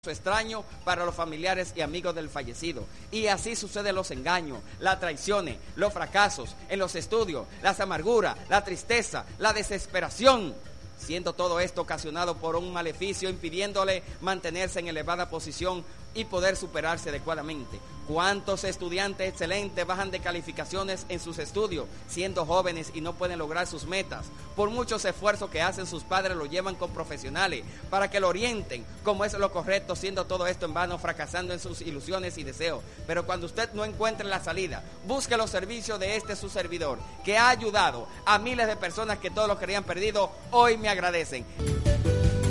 extraño para los familiares y amigos del fallecido. Y así suceden los engaños, las traiciones, los fracasos en los estudios, las amarguras, la tristeza, la desesperación, siendo todo esto ocasionado por un maleficio impidiéndole mantenerse en elevada posición y poder superarse adecuadamente. ¿Cuántos estudiantes excelentes bajan de calificaciones en sus estudios siendo jóvenes y no pueden lograr sus metas? Por muchos esfuerzos que hacen sus padres lo llevan con profesionales para que lo orienten como es lo correcto, siendo todo esto en vano, fracasando en sus ilusiones y deseos. Pero cuando usted no encuentre la salida, busque los servicios de su servidor, que ha ayudado a miles de personas que todo lo que habían perdido hoy me agradecen.